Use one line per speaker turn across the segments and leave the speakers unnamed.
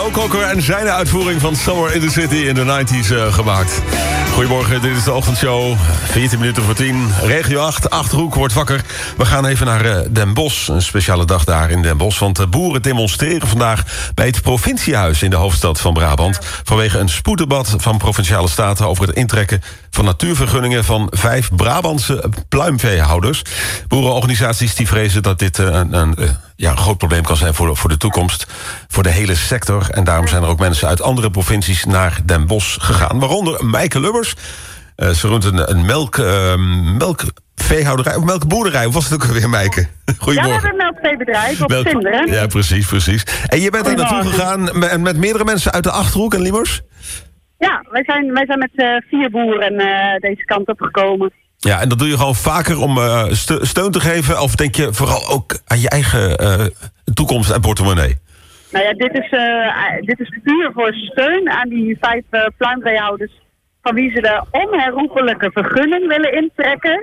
Joe Cocker en zijn uitvoering van Summer in the City in de 90s gemaakt. Goedemorgen, dit is de ochtendshow. 14 minuten voor 10. Regio 8, Achterhoek wordt wakker. We gaan even naar Den Bosch. Een speciale dag daar in Den Bosch. Want de boeren demonstreren vandaag bij het provinciehuis in de hoofdstad van Brabant. Vanwege een spoeddebat van Provinciale Staten over het intrekken van natuurvergunningen van 5 Brabantse pluimveehouders. Boerenorganisaties die vrezen dat dit een groot probleem kan zijn voor de toekomst, voor de hele sector. En daarom zijn er ook mensen uit andere provincies naar Den Bosch gegaan. Waaronder Mijke Lubbers. Ze runt een melkveehouderij, of melkboerderij. Of was het ook alweer, Mijke? Goedemorgen.
Ja, we hebben een melkveebedrijf op Zinderen.
Ja, precies. En je bent daar naartoe gegaan met meerdere mensen uit de Achterhoek en Liemers?
Ja, wij zijn met 4 boeren deze kant op gekomen.
Ja, en dat doe je gewoon vaker om steun te geven? Of denk je vooral ook aan je eigen toekomst en portemonnee?
Nou ja, dit is puur voor steun aan die 5 pluimveehouders van wie ze de onherroepelijke vergunning willen intrekken.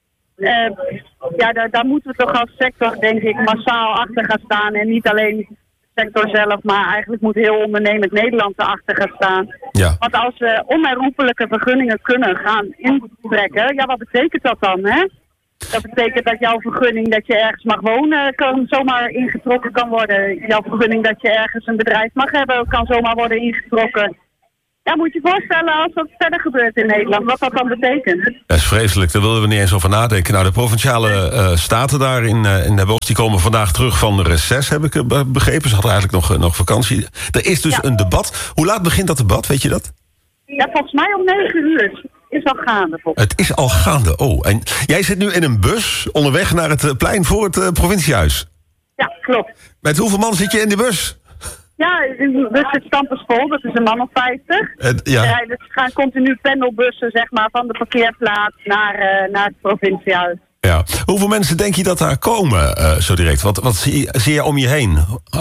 Daar moeten we toch als sector, denk ik, massaal achter gaan staan. En niet alleen de sector zelf, maar eigenlijk moet heel ondernemend Nederland erachter gaan staan. Ja. Want als we onherroepelijke vergunningen kunnen gaan intrekken, ja, wat betekent dat dan, hè? Dat betekent dat jouw vergunning dat je ergens mag wonen zomaar ingetrokken kan worden. Jouw vergunning dat je ergens een bedrijf mag hebben kan zomaar worden ingetrokken. Ja, moet je je voorstellen als dat verder gebeurt in Nederland, wat dat dan betekent. Dat
is vreselijk, daar wilden we niet eens over nadenken. Nou, de Provinciale Staten daar in Den Bosch, die komen vandaag terug van de reces, heb ik begrepen. Ze hadden eigenlijk nog vakantie. Er is dus een debat. Hoe laat begint dat debat, weet je dat?
Ja, volgens mij om 9 uur. Is al gaande.
Het is al gaande, oh. En jij zit nu in een bus onderweg naar het plein voor het provinciehuis.
Ja, klopt.
Met hoeveel man zit je in die bus?
Ja, de bus zit stampensvol, dat is een man of 50. Dus gaan continu pendelbussen, zeg maar, van de parkeerplaats naar het provinciehuis. Ja.
Hoeveel mensen denk je dat daar komen zo direct? Wat zie je om je heen?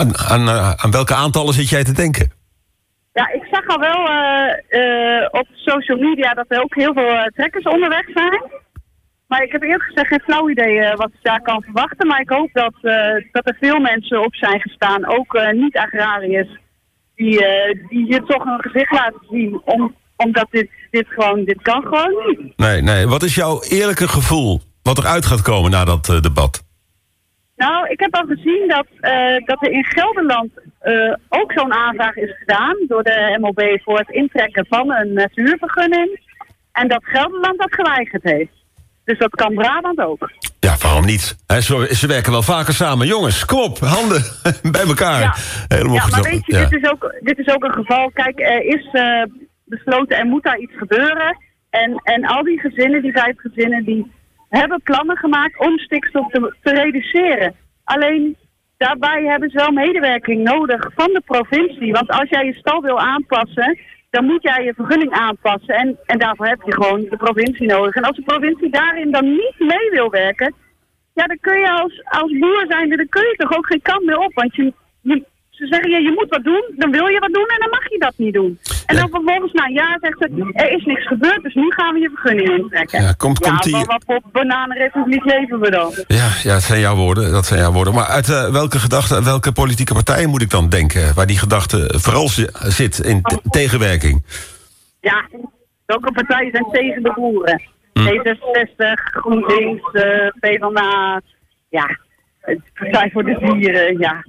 Aan welke aantallen zit jij te denken?
Ja, ik zag al wel op social media dat er ook heel veel trekkers onderweg zijn. Maar ik heb eerlijk gezegd geen flauw idee wat ik daar kan verwachten. Maar ik hoop dat er veel mensen op zijn gestaan, ook niet-agrariërs, die hier toch een gezicht laten zien. Omdat dit kan gewoon niet.
Nee. Wat is jouw eerlijke gevoel wat eruit gaat komen na dat debat?
Nou, ik heb al gezien dat er in Gelderland ook zo'n aanvraag is gedaan door de MOB voor het intrekken van een natuurvergunning. En dat Gelderland dat geweigerd heeft. Dus dat kan Brabant ook. Ja, waarom niet? Ze werken wel vaker samen. Jongens, kom op, handen bij elkaar. Ja, maar weet je, dit is ook een geval. Kijk, er is besloten, er moet daar iets gebeuren. En al die gezinnen, die 5 gezinnen, die hebben plannen gemaakt om stikstof te reduceren. Alleen daarbij hebben ze wel medewerking nodig van de provincie. Want als jij je stal wil aanpassen, dan moet jij je vergunning aanpassen. En daarvoor heb je gewoon de provincie nodig. En als de provincie daarin dan niet mee wil werken, ja, dan kun je als boer zijnde, dan kun je toch ook geen kant meer op. Want ze zeggen, je moet wat doen, dan wil je wat doen en dan mag je dat niet doen. En dan vervolgens na een jaar zegt ze, er is niks gebeurd, dus nu gaan we je vergunning intrekken. Ja, wat voor bananenrepubliek leven we dan? Ja,
dat zijn jouw woorden. Maar uit welke gedachten, welke politieke partijen moet ik dan denken, waar die gedachte vooral zit in tegenwerking?
Ja, welke partijen zijn tegen de boeren? D66, GroenLinks, PvdA, ja, Partij voor de Dieren, ja.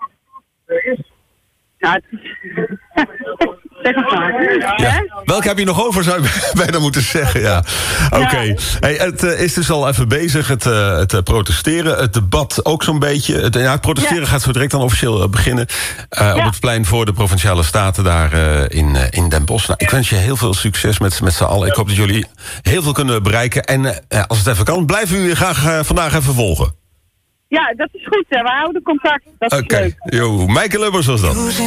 Ja, zeg maar.
Ja. Welke heb je nog over, zou je bijna moeten zeggen, ja. Oké. Ja. Hey, het is dus al even bezig, het protesteren. Het debat ook zo'n beetje. Het protesteren gaat zo direct dan officieel beginnen. Op het plein voor de Provinciale Staten daar in Den Bosch. Nou, ik wens je heel veel succes met z'n allen. Ik hoop dat jullie heel veel kunnen bereiken. En als het even kan, blijven jullie graag vandaag even volgen.
Ja, dat is goed. Hè. We houden contact. Oké.
Mijke Lubbers was dat.